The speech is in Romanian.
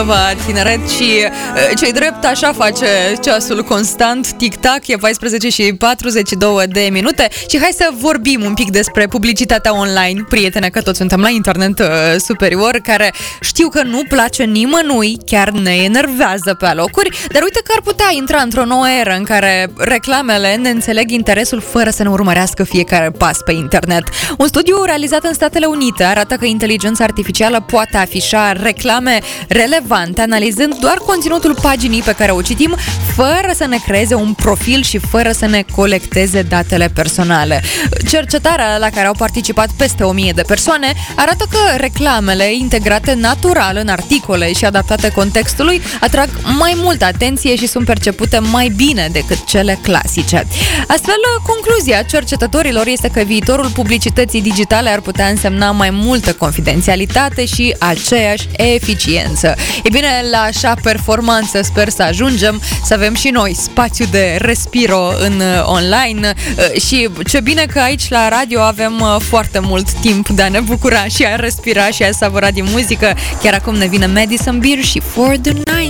tineret și ce-i drept așa face ceasul constant, tic-tac, e 14 și 42 de minute și hai să vorbim un pic despre publicitatea online, prietene, că toți suntem la internet superior, care știu că nu place nimănui, chiar ne enervează pe alocuri, dar uite că ar putea intra într-o nouă eră în care reclamele ne înțeleg interesul fără să ne urmărească fiecare pas pe internet. Un studiu realizat în Statele Unite arată că inteligența artificială poate afișa reclame relevante, analizând doar conținutul paginii pe care o citim, fără să ne creeze un profil și fără să ne colecteze datele personale. Cercetarea la care au participat peste 1000 de persoane arată că reclamele integrate natural în articole și adaptate contextului atrag mai multă atenție și sunt percepute mai bine decât cele clasice. Astfel, concluzia cercetătorilor este că viitorul publicității digitale ar putea însemna mai multă confidențialitate și aceeași eficiență. E bine, la așa performanță sper să ajungem, să avem și noi spațiu de respiro în online și ce bine că aici la radio avem foarte mult timp de a ne bucura și a respira și a savura din muzică. Chiar acum ne vine Madison Beer și For the Night.